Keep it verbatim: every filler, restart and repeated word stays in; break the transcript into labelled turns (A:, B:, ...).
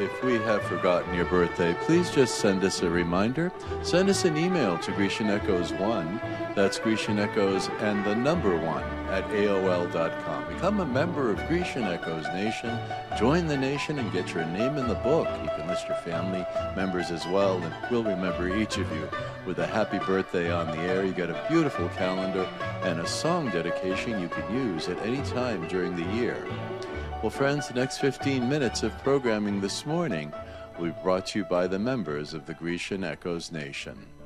A: if we have forgotten your birthday, please just send us a reminder. Send us an email to Grecian Echoes one. That's Grecian Echoes and the number one at A O L dot com. Become a member of Grecian Echoes Nation. Join the nation and get your name in the book. You can list your family members as well, and we'll remember each of you with a happy birthday on the air. You get a beautiful calendar and a song dedication you can use at any time during the year. Well, friends, the next fifteen minutes of programming this morning will be brought to you by the members of the Grecian Echoes Nation.